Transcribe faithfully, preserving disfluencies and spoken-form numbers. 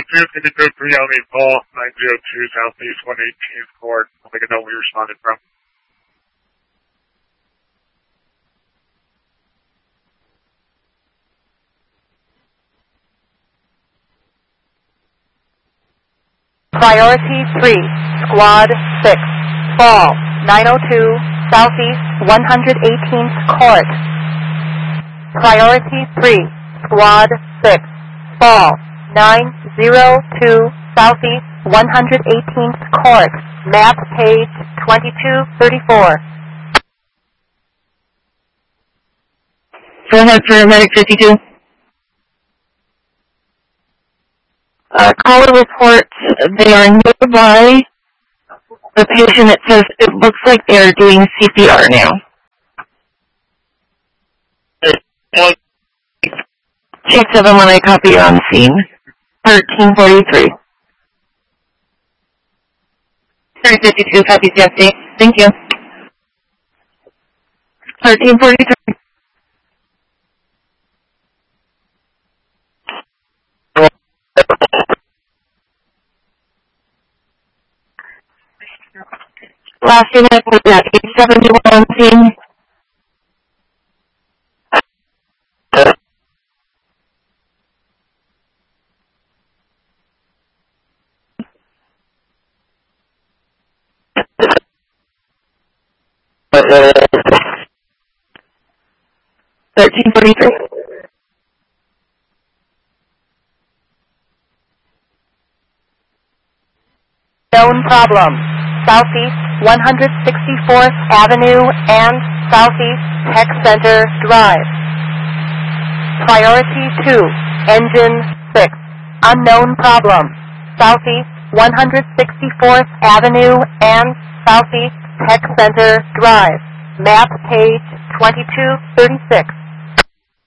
two, can you go three on the Paul, nine oh two Southeast one eighteenth Court? I'll make a note where you responded from. Priority three, Squad six, fall, nine oh two Southeast one eighteenth Court. Priority three, Squad six, fall, nine oh two Southeast one eighteenth Court. Map page twenty-two thirty-four. Go ahead for Medic fifty-two. Uh, caller reports they are nearby the patient. It says it looks like they are doing C P R now. Check seven when I copy you on scene. thirteen forty-three. three fifty-two copies the update. Thank you. thirteen forty-three. Last unit was at eight seventy-one on scene. thirteen forty-three. Known problem. Southeast one sixty-fourth Avenue and Southeast Tech Center Drive. Priority two, Engine six. Unknown problem. Southeast one sixty-fourth Avenue and Southeast Tech Center Drive. Map page twenty-two thirty-six.